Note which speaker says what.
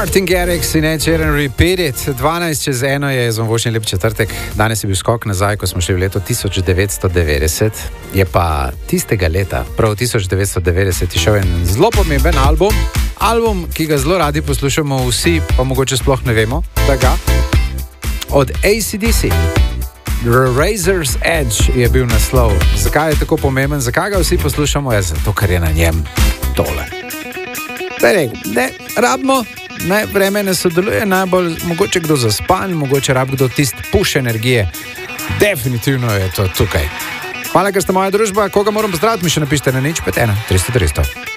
Speaker 1: Martin Garrix in Ed Sheeran Repeat It. 12:01 je zvočni lep četrtek. Danes je bil skok nazaj, ko smo šli v leto 1990. Je pa tistega leta, prav 1990, je šel en zelo pomemben album. Album, ki ga zelo radi poslušamo vsi, pa mogoče sploh ne vemo, da ga. Od AC/DC. Razor's Edge je bil naslov. Zakaj je tako pomemben? Zakaj ga vsi poslušamo? Ja, zato, ker je na njem tole. Ne, rabimo, ne, vreme ne sodeluje, najbolj mogoče kdo zaspan, mogoče rab kdo tist push energije. Definitivno je to tukaj. Hvala, ker ste moja družba. Koga moram pozdraviti, mi še napišite na 051 300 300.